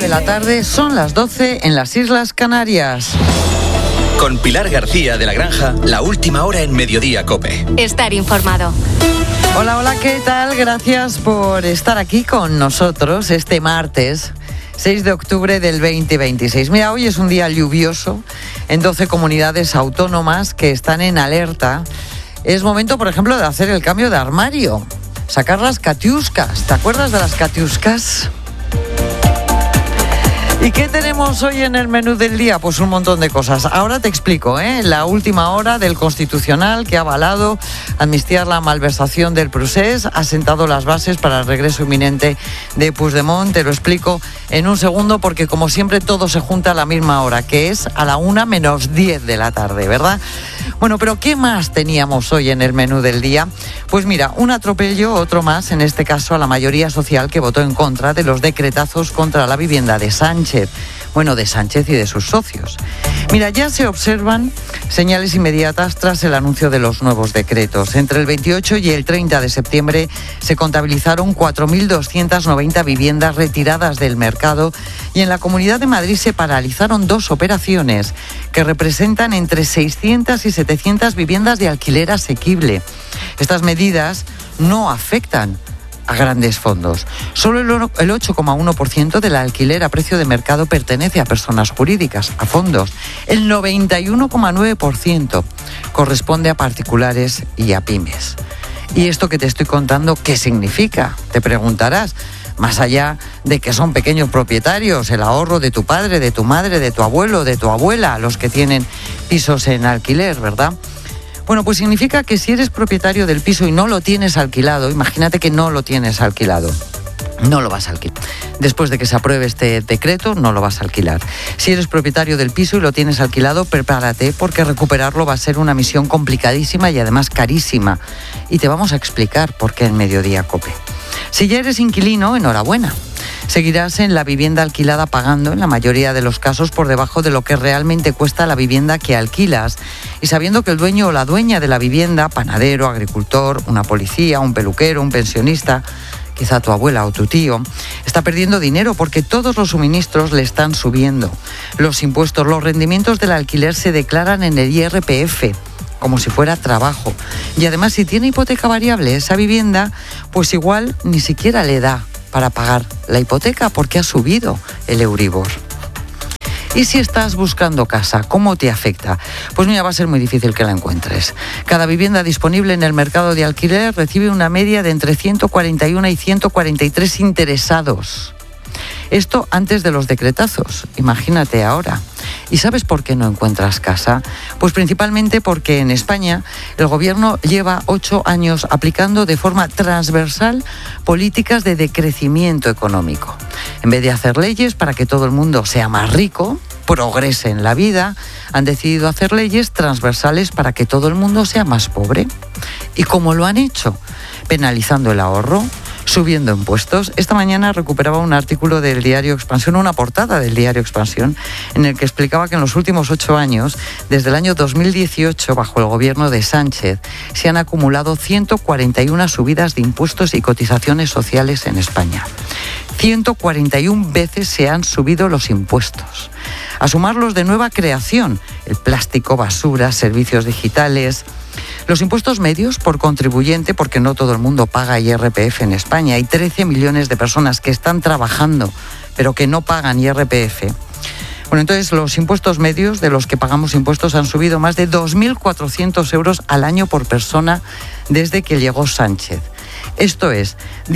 la tarde, son las 12 en las Islas Canarias. Con Pilar García de la Granja, la última hora en Mediodía COPE. Estar informado. Hola, ¿qué tal? Gracias por estar aquí con nosotros este martes 6 de octubre del 2026. Mira, hoy es un día lluvioso en 12 comunidades autónomas que están en alerta. Es momento, por ejemplo, de hacer el cambio de armario, sacar las catiuscas. ¿Te acuerdas de las catiuscas? ¿Y qué tenemos hoy en el menú del día? Pues un montón de cosas. Ahora te explico, la última hora del Constitucional que ha avalado amnistiar la malversación del Procés, ha sentado las bases para el regreso inminente de Puigdemont. Te lo explico en un segundo porque, como siempre, todo se junta a la misma hora, que es a la 1:10 de la tarde, ¿verdad? Bueno, pero ¿qué más teníamos hoy en el menú del día? Pues mira, un atropello, otro más, en este caso a la mayoría social que votó en contra de los decretazos contra la vivienda de Sánchez. Bueno, de Sánchez y de sus socios. Mira, ya se observan señales inmediatas tras el anuncio de los nuevos decretos. Entre el 28 y el 30 de septiembre se contabilizaron 4.290 viviendas retiradas del mercado y en la Comunidad de Madrid se paralizaron 2 operaciones que representan entre 600 y 700 viviendas de alquiler asequible. Estas medidas no afectan a grandes fondos. Solo el 8,1% del alquiler a precio de mercado pertenece a personas jurídicas, a fondos. El 91,9% corresponde a particulares y a pymes. ¿Y esto que te estoy contando qué significa? Te preguntarás. Más allá de que son pequeños propietarios, el ahorro de tu padre, de tu madre, de tu abuelo, de tu abuela, los que tienen pisos en alquiler, ¿verdad? Bueno, pues significa que si eres propietario del piso y no lo tienes alquilado, imagínate que no lo tienes alquilado, no lo vas a alquilar. Después de que se apruebe este decreto, no lo vas a alquilar. Si eres propietario del piso y lo tienes alquilado, prepárate porque recuperarlo va a ser una misión complicadísima y además carísima. Y te vamos a explicar por qué en Mediodía COPE. Si ya eres inquilino, enhorabuena. Seguirás en la vivienda alquilada pagando, en la mayoría de los casos, por debajo de lo que realmente cuesta la vivienda que alquilas y sabiendo que el dueño o la dueña de la vivienda, panadero, agricultor, una policía, un peluquero, un pensionista, quizá tu abuela o tu tío, está perdiendo dinero porque todos los suministros le están subiendo. Los impuestos, los rendimientos del alquiler se declaran en el IRPF, como si fuera trabajo. Y además, si tiene hipoteca variable esa vivienda, pues igual ni siquiera le da para pagar la hipoteca porque ha subido el Euribor. Y si estás buscando casa, ¿cómo te afecta? Pues mira, va a ser muy difícil que la encuentres. Cada vivienda disponible en el mercado de alquiler recibe una media de entre 141 y 143 interesados. Esto antes de los decretazos, imagínate ahora. ¿Y sabes por qué no encuentras casa? Pues principalmente porque en España el gobierno lleva 8 años aplicando de forma transversal políticas de decrecimiento económico. En vez de hacer leyes para que todo el mundo sea más rico, progrese en la vida, han decidido hacer leyes transversales para que todo el mundo sea más pobre. ¿Y cómo lo han hecho? Penalizando el ahorro, subiendo impuestos. Esta mañana recuperaba un artículo del diario Expansión, una portada del diario Expansión, en el que explicaba que en los últimos 8 años, desde el año 2018, bajo el gobierno de Sánchez, se han acumulado 141 subidas de impuestos y cotizaciones sociales en España. 141 veces se han subido los impuestos. A sumarlos de nueva creación, el plástico, basura, servicios digitales. Los impuestos medios por contribuyente, porque no todo el mundo paga IRPF en España. Hay 13 millones de personas que están trabajando, pero que no pagan IRPF. Bueno, entonces los impuestos medios de los que pagamos impuestos han subido más de 2.400 euros al año por persona desde que llegó Sánchez. Esto es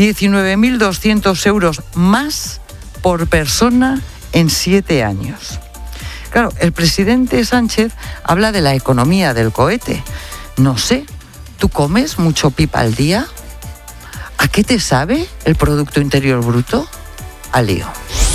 19.200 euros más por persona en 7 años. Claro, el presidente Sánchez habla de la economía del cohete. No sé, ¿tú comes mucho pipa al día? ¿A qué te sabe el Producto Interior Bruto? Al lío.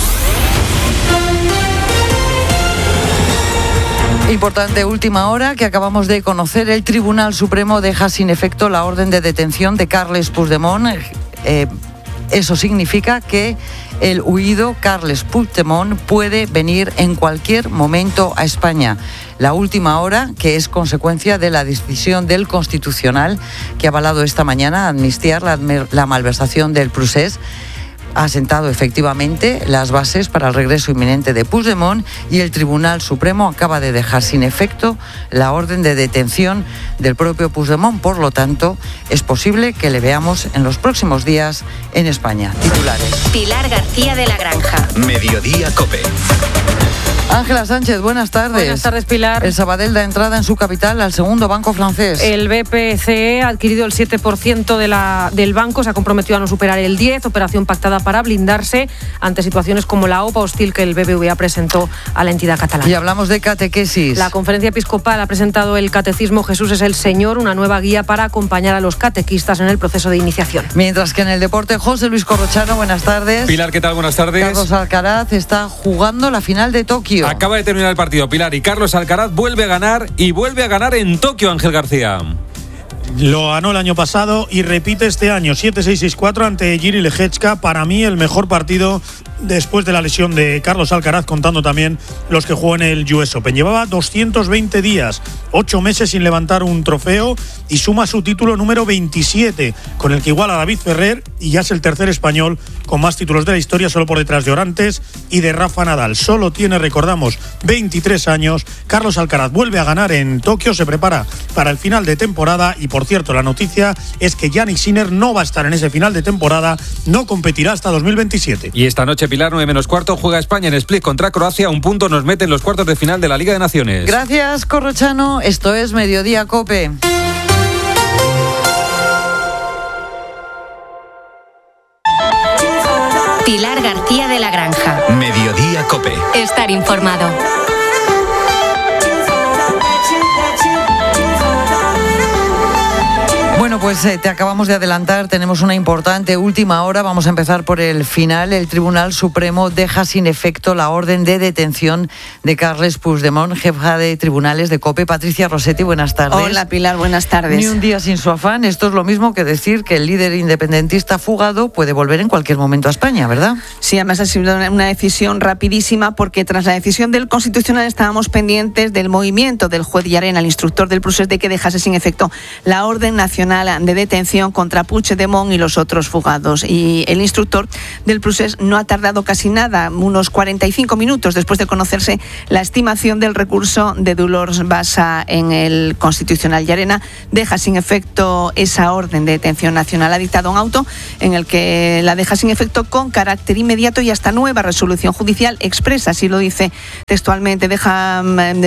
Importante última hora que acabamos de conocer. El Tribunal Supremo deja sin efecto la orden de detención de Carles Puigdemont. Eso significa que el huido Carles Puigdemont puede venir en cualquier momento a España. La última hora, que es consecuencia de la decisión del Constitucional que ha avalado esta mañana amnistiar la malversación del Procés, ha sentado efectivamente las bases para el regreso inminente de Puigdemont y el Tribunal Supremo acaba de dejar sin efecto la orden de detención del propio Puigdemont. Por lo tanto, es posible que le veamos en los próximos días en España. Titulares. Pilar García de la Granja. Mediodía COPE. Ángela Sánchez, buenas tardes. Buenas tardes, Pilar. El Sabadell da entrada en su capital al segundo banco francés. El BPCE ha adquirido el 7% del banco, se ha comprometido a no superar el 10%, operación pactada para blindarse ante situaciones como la OPA hostil que el BBVA presentó a la entidad catalana. Y hablamos de catequesis. La Conferencia Episcopal ha presentado el Catecismo Jesús es el Señor, una nueva guía para acompañar a los catequistas en el proceso de iniciación. Mientras que en el deporte, José Luis Corrochano, buenas tardes. Pilar, ¿qué tal? Buenas tardes. Carlos Alcaraz está jugando la final de Tokio. Acaba de terminar el partido, Pilar, y Carlos Alcaraz vuelve a ganar en Tokio, Ángel García. Lo ganó el año pasado y repite este año, 7-6-6-4 ante Jiří Lehečka. Para mí el mejor partido después de la lesión de Carlos Alcaraz, contando también los que jugó en el US Open. Llevaba 220 días, 8 meses sin levantar un trofeo y suma su título número 27, con el que iguala a David Ferrer y ya es el tercer español con más títulos de la historia, solo por detrás de Orantes y de Rafa Nadal. Solo tiene, recordamos, 23 años. Carlos Alcaraz vuelve a ganar en Tokio, se prepara para el final de temporada y, por cierto, la noticia es que Jannik Sinner no va a estar en ese final de temporada, no competirá hasta 2027. Y esta noche, Pilar, 9:15, juega España en Split contra Croacia. Un punto nos mete en los cuartos de final de la Liga de Naciones. Gracias, Corrochano. Esto es Mediodía COPE. Pilar García de la Granja. Mediodía COPE. Estar informado. Bueno, pues te acabamos de adelantar, tenemos una importante última hora, vamos a empezar por el final. El Tribunal Supremo deja sin efecto la orden de detención de Carles Puigdemont, jefa de tribunales de COPE. Patricia Rossetti, buenas tardes. Hola, Pilar, buenas tardes. Ni un día sin su afán, esto es lo mismo que decir que el líder independentista fugado puede volver en cualquier momento a España, ¿verdad? Sí, además ha sido una decisión rapidísima porque tras la decisión del Constitucional estábamos pendientes del movimiento del juez Llarena, el instructor del procés, de que dejase sin efecto la orden nacional de detención contra Puigdemont y los otros fugados. Y el instructor del procés no ha tardado casi nada, unos 45 minutos después de conocerse la estimación del recurso de Dolors Bassa en el Constitucional. Llarena deja sin efecto esa orden de detención nacional. Ha dictado un auto en el que la deja sin efecto con carácter inmediato y hasta nueva resolución judicial expresa, así lo dice textualmente, deja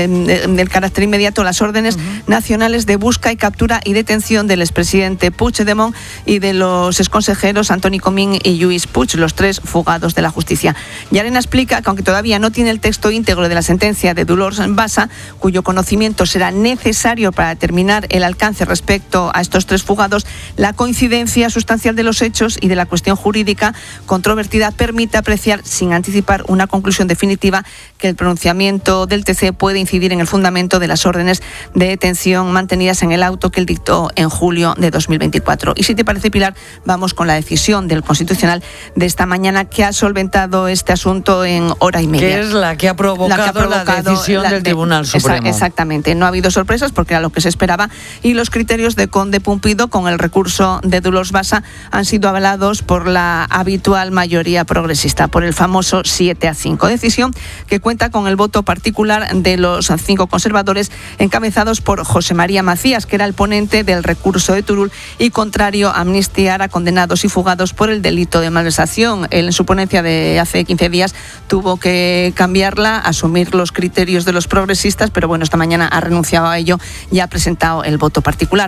del carácter inmediato las órdenes nacionales de busca y captura y detención del expresidente Puigdemont y de los exconsejeros Antoni Comín y Lluís Puig, los tres fugados de la justicia. Llarena explica que aunque todavía no tiene el texto íntegro de la sentencia de Dolors Bassa, cuyo conocimiento será necesario para determinar el alcance respecto a estos tres fugados, la coincidencia sustancial de los hechos y de la cuestión jurídica controvertida permite apreciar, sin anticipar una conclusión definitiva, que el pronunciamiento del TC puede incidir en el fundamento de las órdenes de detención mantenidas en el auto que él dictó en julio de 2024. Y si te parece, Pilar, vamos con la decisión del Constitucional de esta mañana, que ha solventado este asunto en hora y media. Que es la que ha provocado la decisión del Tribunal Supremo. Exactamente. No ha habido sorpresas porque era lo que se esperaba y los criterios de Conde Pumpido con el recurso de Dolors Bassa han sido avalados por la habitual mayoría progresista, por el famoso 7-5. Decisión que cuenta con el voto particular de los 5 conservadores encabezados por José María Macías, que era el ponente del recurso de Turull y contrario a amnistiar a condenados y fugados por el delito de malversación. Él, en su ponencia de hace 15 días, tuvo que cambiarla, asumir los criterios de los progresistas, pero bueno, esta mañana ha renunciado a ello y ha presentado el voto particular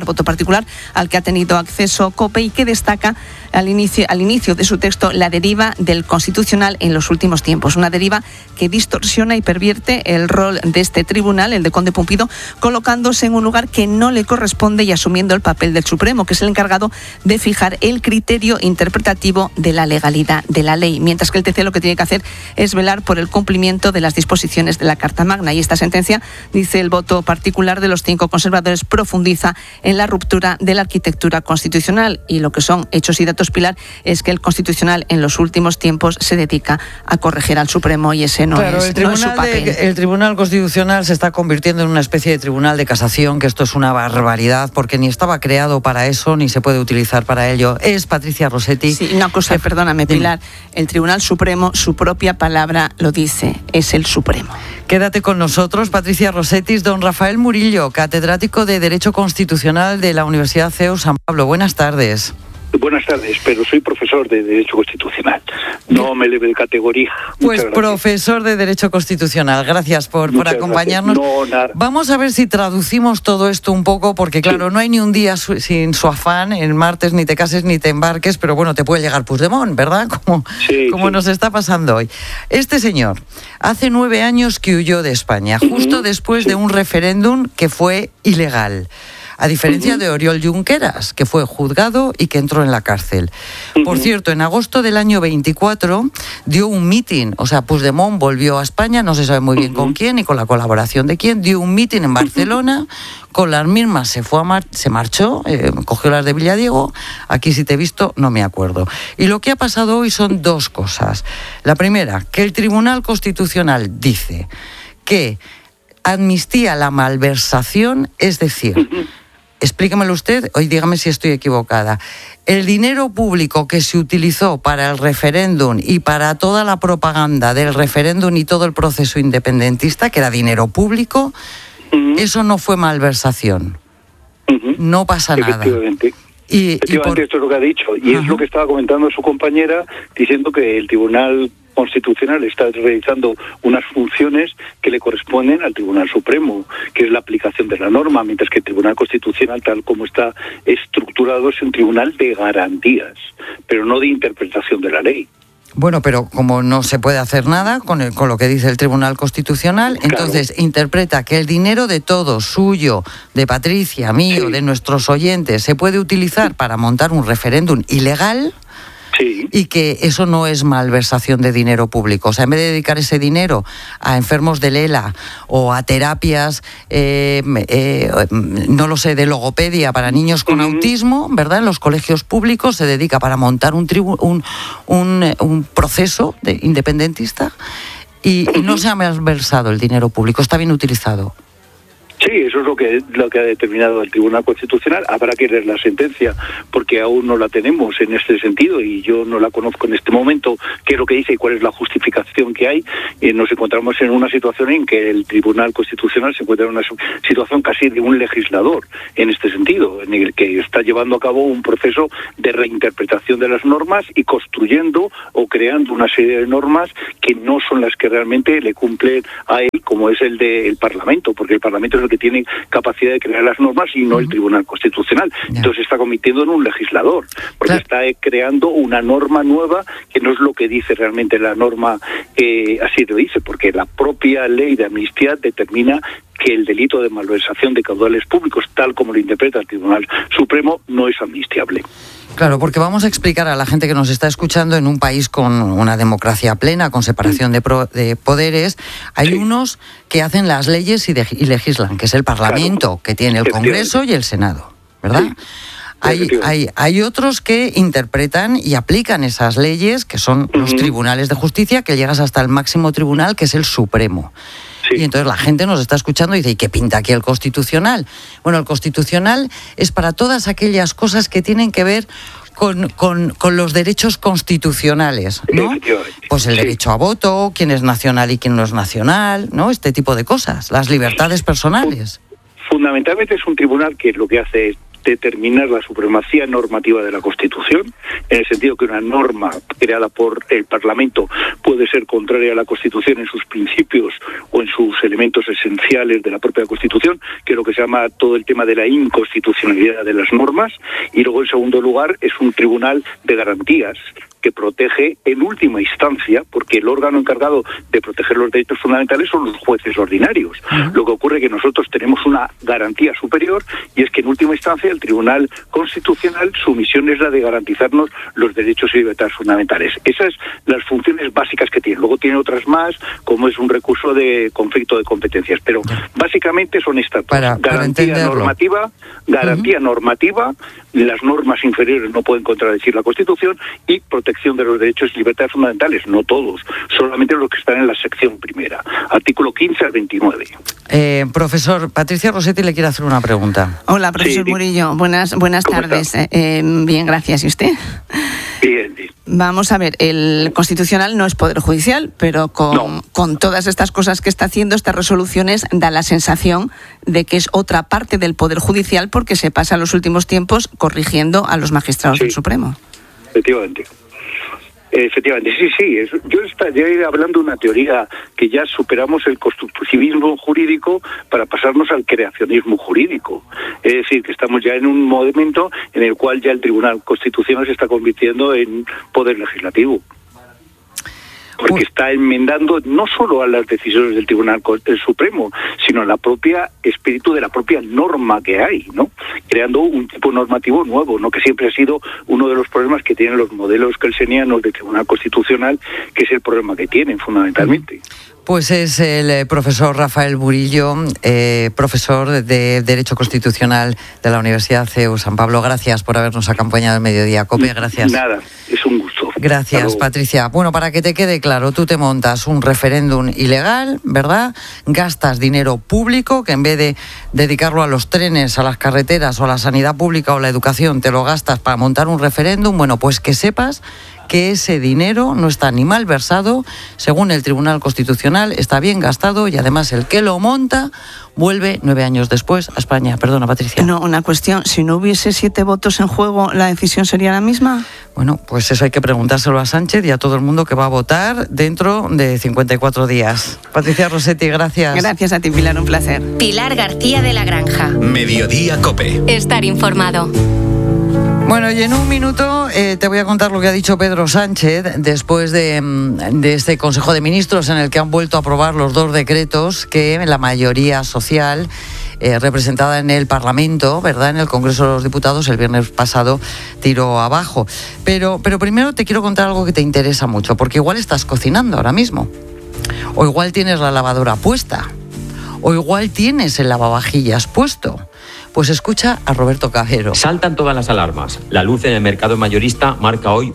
al que ha tenido acceso COPE y que destaca al inicio de su texto la deriva del Constitucional en los últimos tiempos. Una deriva que distorsiona y pervierte el rol de este tribunal, el de Conde Pumpido, colocándose en un lugar que no le corresponde y asumiendo el papel del Supremo, que es el encargado de fijar el criterio interpretativo de la legalidad de la ley, mientras que el TC lo que tiene que hacer es velar por el cumplimiento de las disposiciones de la Carta Magna. Y esta sentencia, dice el voto particular de los 5 conservadores, profundiza en la ruptura de la arquitectura constitucional y lo que son hechos y datos asuntos, Pilar, es que el Constitucional en los últimos tiempos se dedica a corregir al Supremo y ese no es su papel. El Tribunal Constitucional se está convirtiendo en una especie de tribunal de casación, que esto es una barbaridad, porque ni estaba creado para eso, ni se puede utilizar para ello. Es Patricia Rossetti. Sí, una cosa, perdóname, Pilar. El Tribunal Supremo, su propia palabra lo dice, es el Supremo. Quédate con nosotros, Patricia Rossetti. Don Rafael Murillo, catedrático de Derecho Constitucional de la Universidad CEU San Pablo. Buenas tardes. Buenas tardes, pero soy profesor de Derecho Constitucional. No me eleve de categoría. Pues profesor de Derecho Constitucional. Gracias por acompañarnos. No, nada. Vamos a ver si traducimos todo esto un poco, porque claro, no hay ni un día sin su afán. El martes ni te cases ni te embarques, pero bueno, te puede llegar Puigdemont, ¿verdad? Como nos está pasando hoy. Este señor, hace 9 años que huyó de España, justo después de un referéndum que fue ilegal. A diferencia de Oriol Junqueras, que fue juzgado y que entró en la cárcel. Por cierto, en agosto del año 24 dio un mitin, o sea, Puigdemont volvió a España, no se sabe muy bien con quién y con la colaboración de quién, dio un mitin en Barcelona, con las mismas se marchó, cogió las de Villadiego, aquí si te he visto no me acuerdo. Y lo que ha pasado hoy son 2 cosas. La primera, que el Tribunal Constitucional dice que amnistía la malversación, es decir, explíquemelo usted, hoy dígame si estoy equivocada. El dinero público que se utilizó para el referéndum y para toda la propaganda del referéndum y todo el proceso independentista, que era dinero público, eso no fue malversación. No pasa nada. Efectivamente. Efectivamente, esto es lo que ha dicho. Y es lo que estaba comentando su compañera, diciendo que el Tribunal Constitucional está realizando unas funciones que le corresponden al Tribunal Supremo, que es la aplicación de la norma, mientras que el Tribunal Constitucional, tal como está estructurado, es un tribunal de garantías, pero no de interpretación de la ley. Bueno, pero como no se puede hacer nada con lo que dice el Tribunal Constitucional, entonces interpreta que el dinero de todos, suyo, de Patricia, mío, de nuestros oyentes, se puede utilizar para montar un referéndum ilegal. Sí. Y que eso no es malversación de dinero público. O sea, en vez de dedicar ese dinero a enfermos de Lela o a terapias, no lo sé, de logopedia para niños con autismo, ¿verdad? En los colegios públicos se dedica para montar un proceso independentista y no se ha malversado el dinero público, está bien utilizado. Sí, eso es lo que ha determinado el Tribunal Constitucional. Habrá que leer la sentencia, porque aún no la tenemos en este sentido y yo no la conozco en este momento, qué es lo que dice y cuál es la justificación que hay. Nos encontramos en una situación en que el Tribunal Constitucional se encuentra en una situación casi de un legislador en este sentido, en el que está llevando a cabo un proceso de reinterpretación de las normas y construyendo o creando una serie de normas que no son las que realmente le cumplen a él, como es el del Parlamento, porque el Parlamento es el que tiene capacidad de crear las normas y no el Tribunal Constitucional. Entonces se está convirtiendo en un legislador, porque está creando una norma nueva que no es lo que dice realmente la norma, así lo dice, porque la propia ley de amnistía determina que el delito de malversación de caudales públicos, tal como lo interpreta el Tribunal Supremo, no es amnistiable. Claro, porque vamos a explicar a la gente que nos está escuchando, en un país con una democracia plena, con separación de poderes, hay unos que hacen las leyes y legislan, que es el Parlamento, que tiene el Congreso y el Senado, ¿verdad? Hay otros que interpretan y aplican esas leyes, que son los tribunales de justicia, que llegas hasta el máximo tribunal, que es el Supremo. Y entonces la gente nos está escuchando y dice, ¿y qué pinta aquí el Constitucional? Bueno, el Constitucional es para todas aquellas cosas que tienen que ver con los derechos constitucionales, ¿no? Pues el derecho a voto, quién es nacional y quién no es nacional, ¿no? Este tipo de cosas, las libertades personales. Fundamentalmente es un tribunal que lo que hace es determinar la supremacía normativa de la Constitución, en el sentido que una norma creada por el Parlamento puede ser contraria a la Constitución en sus principios o en sus elementos esenciales de la propia Constitución, que es lo que se llama todo el tema de la inconstitucionalidad de las normas. Y luego, en segundo lugar, es un tribunal de garantías, que protege en última instancia, porque el órgano encargado de proteger los derechos fundamentales son los jueces ordinarios. Lo que ocurre es que nosotros tenemos una garantía superior, y es que en última instancia el Tribunal Constitucional, su misión es la de garantizarnos los derechos y libertades fundamentales. Esas son las funciones básicas que tiene. Luego tiene otras más, como es un recurso de conflicto de competencias, pero básicamente son estas dos. Garantía normativa, las normas inferiores no pueden contradecir la Constitución, y protección de los derechos y libertades fundamentales, no todos, solamente los que están en la sección primera, artículo 15 al 29. Profesor, Patricia Rossetti le quiere hacer una pregunta. Hola, profesor Murillo, buenas tardes. Bien, gracias. ¿Y usted? Bien. Vamos a ver, el Constitucional no es Poder Judicial, pero con todas estas cosas que está haciendo, estas resoluciones, da la sensación de que es otra parte del Poder Judicial, porque se pasa los últimos tiempos corrigiendo a los magistrados del Supremo. Efectivamente, sí. Yo estaría hablando de una teoría que ya superamos el constructivismo jurídico para pasarnos al creacionismo jurídico. Es decir, que estamos ya en un momento en el cual ya el Tribunal Constitucional se está convirtiendo en poder legislativo. Porque está enmendando no solo a las decisiones del Tribunal Supremo, sino a la propia espíritu de la propia norma que hay, ¿no? Creando un tipo normativo nuevo, ¿no? Que siempre ha sido uno de los problemas que tienen los modelos kelsenianos del Tribunal Constitucional, que es el problema que tienen fundamentalmente. Pues es el profesor Rafael Murillo, profesor de Derecho Constitucional de la Universidad CEU San Pablo. Gracias por habernos acompañado en Mediodía Cope. Gracias. Nada, es un gusto. Gracias, Patricia. Bueno, para que te quede claro, tú te montas un referéndum ilegal, ¿verdad? Gastas dinero público, que en vez de dedicarlo a los trenes, a las carreteras o a la sanidad pública o la educación, te lo gastas para montar un referéndum. Bueno, pues que sepas que ese dinero no está ni mal versado, según el Tribunal Constitucional, está bien gastado, y además el que lo monta vuelve 9 años después a España. Perdona, Patricia. No, una cuestión, si no hubiese 7 votos en juego, ¿la decisión sería la misma? Bueno, pues eso hay que preguntárselo a Sánchez y a todo el mundo que va a votar dentro de 54 días. Patricia Rossetti, gracias. Gracias a ti, Pilar, un placer. Pilar García de la Granja. Mediodía Cope. Estar informado. Bueno, y en un minuto te voy a contar lo que ha dicho Pedro Sánchez después de este Consejo de Ministros, en el que han vuelto a aprobar los 2 decretos que la mayoría social representada en el Parlamento, ¿verdad?, en el Congreso de los Diputados, el viernes pasado tiró abajo. Pero primero te quiero contar algo que te interesa mucho, porque igual estás cocinando ahora mismo, o igual tienes la lavadora puesta, o igual tienes el lavavajillas puesto. Pues escucha a Roberto Cajero. Saltan todas las alarmas. La luz en el mercado mayorista marca hoy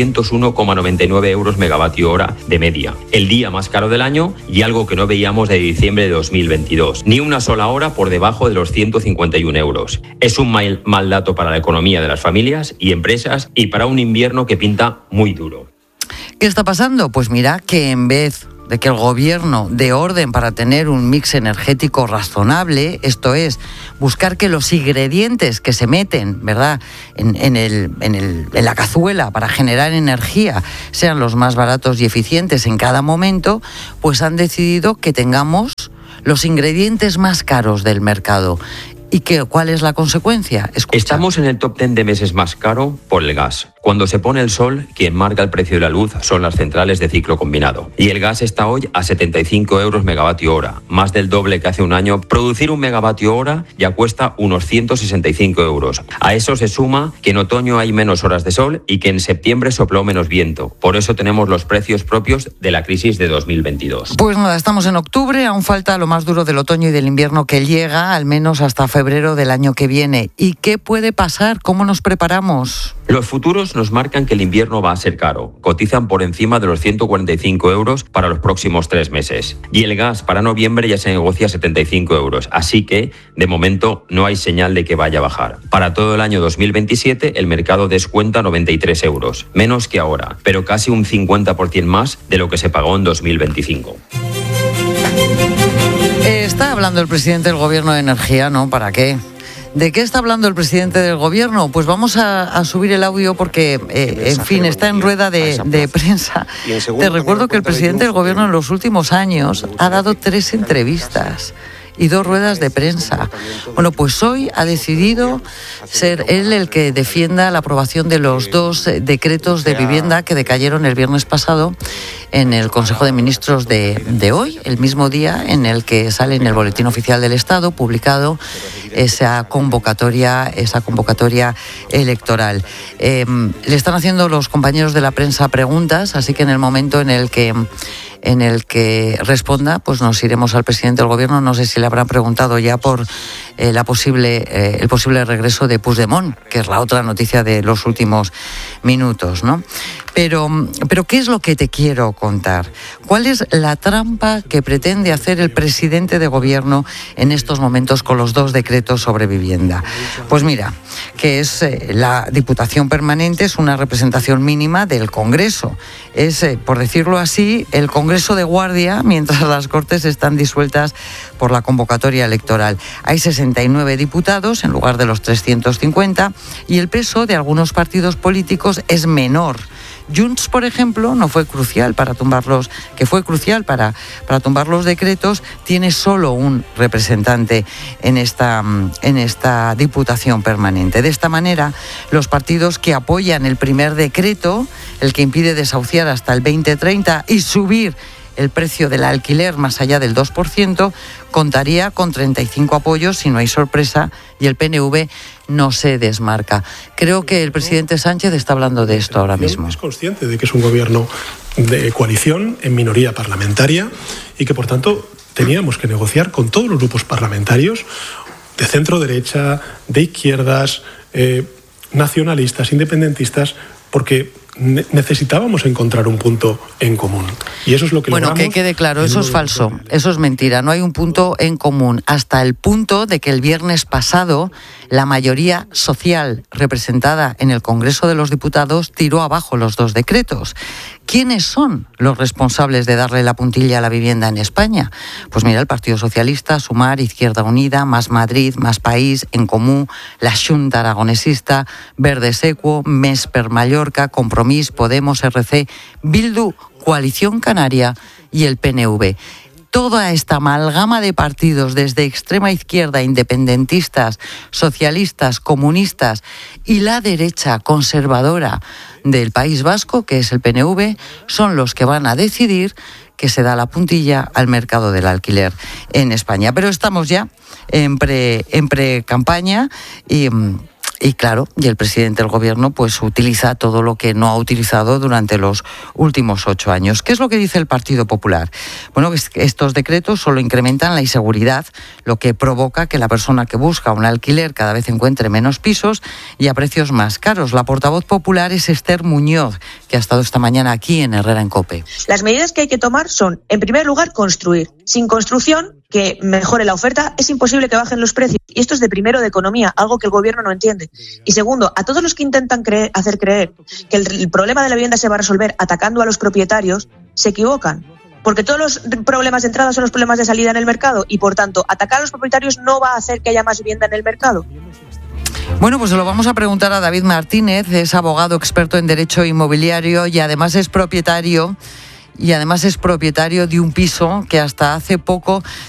201,99 euros megavatio hora de media. El día más caro del año, y algo que no veíamos de diciembre de 2022. Ni una sola hora por debajo de los 151 euros. Es un mal dato para la economía de las familias y empresas, y para un invierno que pinta muy duro. ¿Qué está pasando? Pues mira que en vez de que el gobierno dé orden para tener un mix energético razonable, esto es, buscar que los ingredientes que se meten, ¿verdad?, en la cazuela para generar energía sean los más baratos y eficientes en cada momento, pues han decidido que tengamos los ingredientes más caros del mercado. ¿Y cuál es la consecuencia? Escucha. Estamos en el top 10 de meses más caro por el gas. Cuando se pone el sol, quien marca el precio de la luz son las centrales de ciclo combinado. Y el gas está hoy a 75 euros megavatio hora, más del doble que hace un año. Producir un megavatio hora ya cuesta unos 165 euros. A eso se suma que en otoño hay menos horas de sol y que en septiembre sopló menos viento. Por eso tenemos los precios propios de la crisis de 2022. Pues nada, estamos en octubre, aún falta lo más duro del otoño y del invierno, que llega al menos hasta febrero del año que viene. ¿Y qué puede pasar? ¿Cómo nos preparamos? Los futuros nos marcan que el invierno va a ser caro. Cotizan por encima de los 145 euros para los próximos 3 meses. Y el gas para noviembre ya se negocia a 75 euros. Así que, de momento, no hay señal de que vaya a bajar. Para todo el año 2027, el mercado descuenta 93 euros. Menos que ahora, pero casi un 50% más de lo que se pagó en 2025. Está hablando el presidente del Gobierno de energía, ¿no? ¿Para qué? ¿De qué está hablando el presidente del Gobierno? Pues vamos a subir el audio porque, en fin, está en rueda de prensa. Te recuerdo que el presidente del Gobierno en los últimos años ha dado 3 entrevistas. y 2 ruedas de prensa. Bueno, pues hoy ha decidido ser él el que defienda la aprobación de los 2 decretos de vivienda que decayeron el viernes pasado en el Consejo de Ministros de hoy, el mismo día en el que sale en el Boletín Oficial del Estado publicado esa convocatoria electoral. Le están haciendo los compañeros de la prensa preguntas, así que en el momento en el que responda, pues nos iremos al presidente del Gobierno. No sé si le habrán preguntado ya por el posible regreso de Puigdemont, que es la otra noticia de los últimos minutos, ¿no? Pero ¿qué es lo que te quiero contar? ¿Cuál es la trampa que pretende hacer el presidente de Gobierno en estos momentos con los 2 decretos sobre vivienda? Pues mira, que es la Diputación Permanente, es una representación mínima del Congreso. Es, por decirlo así, el Congreso de guardia mientras las Cortes están disueltas por la convocatoria electoral. Hay 69 diputados en lugar de los 350 y el peso de algunos partidos políticos es menor. Junts, por ejemplo, no fue crucial para tumbarlos, que fue crucial para tumbar los decretos, tiene solo un representante en esta Diputación Permanente. De esta manera, los partidos que apoyan el primer decreto, el que impide desahuciar hasta el 2030 y subir el precio del alquiler más allá del 2%, contaría con 35 apoyos si no hay sorpresa y el PNV no se desmarca. Creo que el presidente Sánchez está hablando de esto ahora mismo. Es consciente de que es un gobierno de coalición en minoría parlamentaria y que, por tanto, teníamos que negociar con todos los grupos parlamentarios de centro-derecha, de izquierdas, nacionalistas, independentistas, porque necesitábamos encontrar un punto en común. Y eso es lo que logramos. Bueno, que quede claro, eso es falso, eso es mentira. No hay un punto en común, hasta el punto de que el viernes pasado la mayoría social representada en el Congreso de los Diputados tiró abajo los 2 decretos. ¿Quiénes son los responsables de darle la puntilla a la vivienda en España? Pues mira, el Partido Socialista, Sumar, Izquierda Unida, Más Madrid, Más País, En Comú, la Xunta Aragonesista, Verdes Equo, Més per Mallorca, Compromís, Podemos, RC, Bildu, Coalición Canaria y el PNV. Toda esta amalgama de partidos, desde extrema izquierda, independentistas, socialistas, comunistas y la derecha conservadora del País Vasco, que es el PNV, son los que van a decidir que se da la puntilla al mercado del alquiler en España. Pero estamos ya en pre-campaña y claro, y el presidente del Gobierno pues utiliza todo lo que no ha utilizado durante los últimos 8 años. ¿Qué es lo que dice el Partido Popular? Bueno, es que estos decretos solo incrementan la inseguridad, lo que provoca que la persona que busca un alquiler cada vez encuentre menos pisos y a precios más caros. La portavoz popular es Esther Muñoz, que ha estado esta mañana aquí en Herrera en COPE. Las medidas que hay que tomar son, en primer lugar, construir. Sin construcción, que mejore la oferta, es imposible que bajen los precios. Y esto es de primero de economía, algo que el Gobierno no entiende. Y segundo, a todos los que intentan hacer creer que el problema de la vivienda se va a resolver atacando a los propietarios, se equivocan. Porque todos los problemas de entrada son los problemas de salida en el mercado y, por tanto, atacar a los propietarios no va a hacer que haya más vivienda en el mercado. Bueno, pues se lo vamos a preguntar a David Martínez, es abogado experto en derecho inmobiliario y además es propietario de un piso que hasta hace poco